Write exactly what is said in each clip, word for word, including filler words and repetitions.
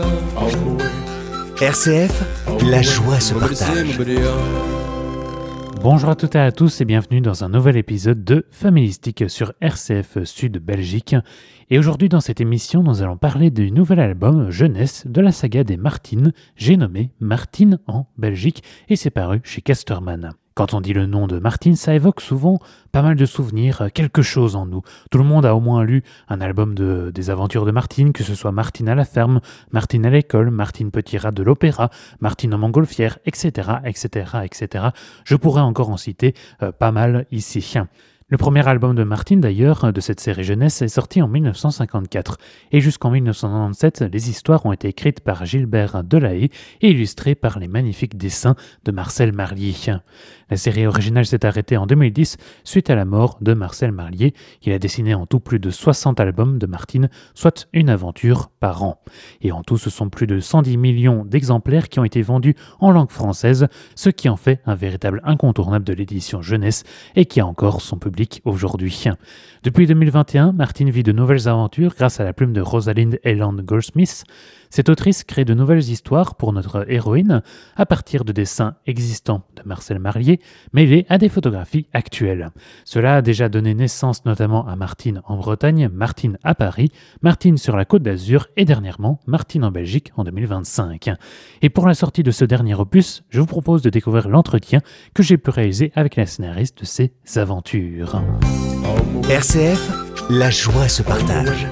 R C F, la joie se partage. Bonjour à toutes et à tous et bienvenue dans un nouvel épisode de Familistique sur R C F Sud Belgique. Et aujourd'hui dans cette émission, nous allons parler du nouvel album jeunesse de la saga des Martine, j'ai nommé Martine en Belgique et c'est paru chez Casterman. Quand on dit le nom de Martine, ça évoque souvent pas mal de souvenirs, quelque chose en nous. Tout le monde a au moins lu un album de, des aventures de Martine, que ce soit Martine à la ferme, Martine à l'école, Martine Petit Rat de l'opéra, Martine en montgolfière, et cetera, et cetera, et cetera. Je pourrais encore en citer euh, pas mal ici. Le premier album de Martine, d'ailleurs, de cette série jeunesse, est sorti en dix-neuf cent cinquante-quatre. Et jusqu'en dix-neuf cent quatre-vingt-dix-sept, les histoires ont été écrites par Gilbert Delahaye et illustrées par les magnifiques dessins de Marcel Marlier. La série originale s'est arrêtée en deux mille dix suite à la mort de Marcel Marlier. Il a dessiné en tout plus de soixante albums de Martine, soit une aventure par an. Et en tout, ce sont plus de cent dix millions d'exemplaires qui ont été vendus en langue française, ce qui en fait un véritable incontournable de l'édition jeunesse et qui a encore son public aujourd'hui. Depuis deux mille vingt et un, Martine vit de nouvelles aventures grâce à la plume de Rosalind Elland Goldsmith. Cette autrice crée de nouvelles histoires pour notre héroïne à partir de dessins existants de Marcel Marlier mêlés à des photographies actuelles. Cela a déjà donné naissance notamment à Martine en Bretagne, Martine à Paris, Martine sur la Côte d'Azur et dernièrement Martine en Belgique en deux mille vingt-cinq. Et pour la sortie de ce dernier opus, je vous propose de découvrir l'entretien que j'ai pu réaliser avec la scénariste de ces aventures. R C F, la joie se partage.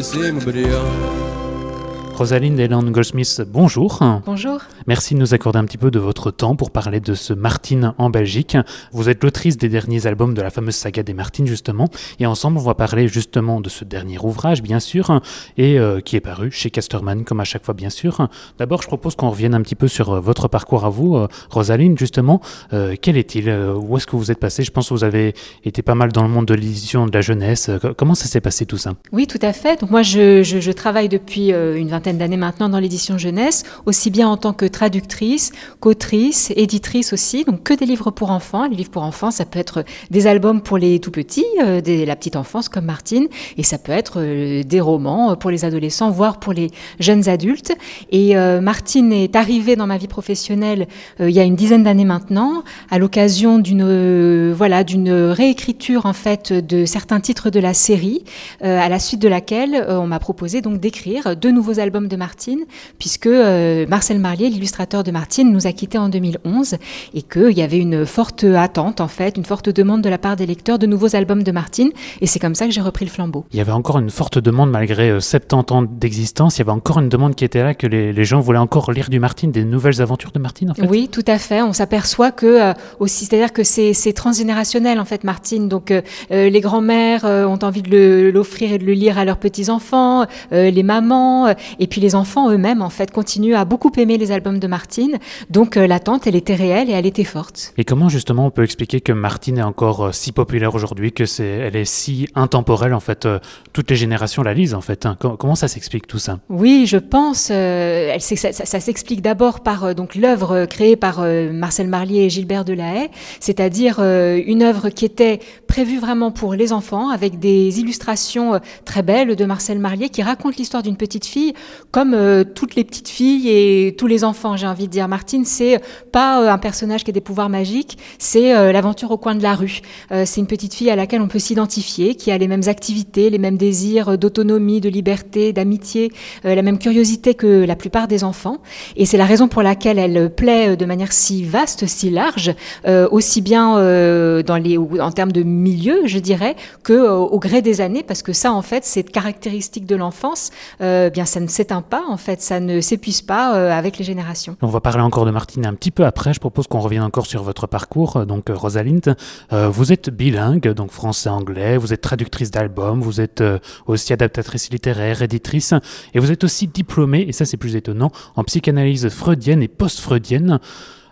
Rosalind Elland Goldsmith, bonjour. Bonjour. Merci de nous accorder un petit peu de votre temps pour parler de ce Martine en Belgique. Vous êtes l'autrice des derniers albums de la fameuse saga des Martine, justement. Et ensemble, on va parler justement de ce dernier ouvrage, bien sûr, et euh, qui est paru chez Casterman, comme à chaque fois, bien sûr. D'abord, je propose qu'on revienne un petit peu sur euh, votre parcours à vous, euh, Rosalind, justement. Euh, quel est-il euh, Où est-ce que vous êtes passée? Je pense que vous avez été pas mal dans le monde de l'édition, de la jeunesse. Euh, comment ça s'est passé, tout ça? Oui, tout à fait. Donc moi, je, je, je travaille depuis euh, une vingtaine d'années maintenant dans l'édition jeunesse, aussi bien en tant que traductrice, qu'autrice, éditrice aussi, donc que des livres pour enfants. Les livres pour enfants, ça peut être des albums pour les tout petits, euh, des, la petite enfance comme Martine, et ça peut être euh, des romans pour les adolescents, voire pour les jeunes adultes. Et euh, Martine est arrivée dans ma vie professionnelle euh, il y a une dizaine d'années maintenant, à l'occasion d'une euh, voilà d'une réécriture en fait de certains titres de la série, euh, à la suite de laquelle euh, on m'a proposé donc d'écrire deux nouveaux albums de Martine, puisque euh, Marcel Marlier, l'illustrateur de Martine, nous a quittés en deux mille onze et qu'il y avait une forte attente, en fait, une forte demande de la part des lecteurs de nouveaux albums de Martine, et c'est comme ça que j'ai repris le flambeau. Il y avait encore une forte demande, malgré euh, soixante-dix ans d'existence, il y avait encore une demande qui était là, que les, les gens voulaient encore lire du Martine, des nouvelles aventures de Martine, en fait. Oui, tout à fait. On s'aperçoit que, euh, aussi, c'est-à-dire que c'est, c'est transgénérationnel, en fait, Martine. Donc, euh, euh, les grands-mères euh, ont envie de le, l'offrir et de le lire à leurs petits-enfants, euh, les mamans, euh, et puis les enfants eux-mêmes, en fait, continuent à beaucoup aimer les albums de Martine. Donc, euh, l'attente, elle était réelle et elle était forte. Et comment, justement, on peut expliquer que Martine est encore euh, si populaire aujourd'hui, que c'est, elle est si intemporelle, en fait, euh, toutes les générations la lisent, en fait, hein. Comment, comment ça s'explique, tout ça? Oui, je pense, euh, elle, ça, ça, ça s'explique d'abord par euh, donc l'œuvre euh, créée par euh, Marcel Marlier et Gilbert Delahaye, c'est-à-dire euh, une œuvre qui était prévue vraiment pour les enfants, avec des illustrations euh, très belles de Marcel Marlier, qui raconte l'histoire d'une petite fille, comme euh, toutes les petites filles et tous les enfants, j'ai envie de dire. Martine, c'est pas euh, un personnage qui a des pouvoirs magiques, c'est euh, l'aventure au coin de la rue. Euh, c'est une petite fille à laquelle on peut s'identifier, qui a les mêmes activités, les mêmes désirs d'autonomie, de liberté, d'amitié, euh, la même curiosité que la plupart des enfants. Et c'est la raison pour laquelle elle plaît de manière si vaste, si large, euh, aussi bien euh, dans les, en termes de milieu, je dirais, que euh, au gré des années, parce que ça, en fait, cette caractéristique de l'enfance, euh, bien, ça ne s'éteint pas, en fait, ça ne s'épuise pas euh, avec les générations. On va parler encore de Martine un petit peu après. Je propose qu'on revienne encore sur votre parcours. Donc, euh, Rosalind, euh, vous êtes bilingue, donc français-anglais, vous êtes traductrice d'albums, vous êtes euh, aussi adaptatrice littéraire, éditrice, et vous êtes aussi diplômée, et ça c'est plus étonnant, en psychanalyse freudienne et post-freudienne.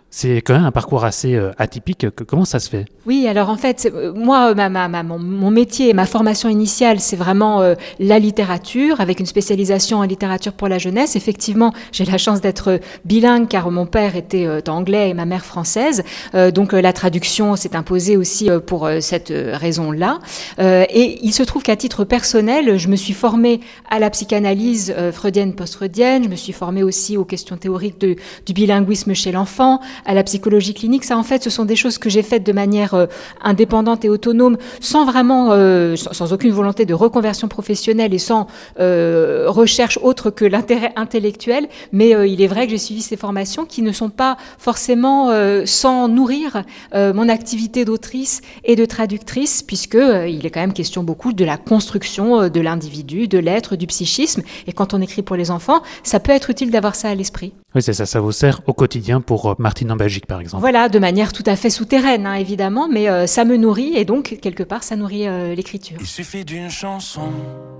C'est quand même un parcours assez euh, atypique. Comment ça se fait ? Oui, alors en fait, moi, ma, ma, ma, mon, mon métier, ma formation initiale, c'est vraiment euh, la littérature, avec une spécialisation en littérature pour la jeunesse. Effectivement, j'ai la chance d'être bilingue, car mon père était euh, anglais et ma mère française. Euh, donc euh, la traduction s'est imposée aussi euh, pour euh, cette raison-là. Euh, et il se trouve qu'à titre personnel, je me suis formée à la psychanalyse euh, freudienne, post-freudienne. Je me suis formée aussi aux questions théoriques de, du bilinguisme chez l'enfant, à la psychologie clinique. Ça, en fait, ce sont des choses que j'ai faites de manière euh, indépendante et autonome, sans vraiment, euh, sans, sans aucune volonté de reconversion professionnelle et sans euh, recherche autre que l'intérêt intellectuel. Mais euh, il est vrai que j'ai suivi ces formations qui ne sont pas forcément euh, sans nourrir euh, mon activité d'autrice et de traductrice, puisque euh, il est quand même question beaucoup de la construction euh, de l'individu, de l'être, du psychisme. Et quand on écrit pour les enfants, ça peut être utile d'avoir ça à l'esprit. Oui, c'est ça, ça vous sert au quotidien pour euh, Martine en Belgique, par exemple. Voilà, de manière tout à fait souterraine, hein, évidemment, mais euh, ça me nourrit et donc, quelque part, ça nourrit euh, l'écriture. Il suffit d'une chanson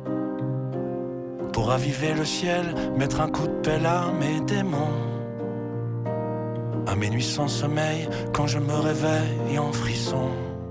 pour raviver le ciel, mettre un coup de pelle à mes démons. À mes nuits sans sommeil, quand je me réveille en frisson.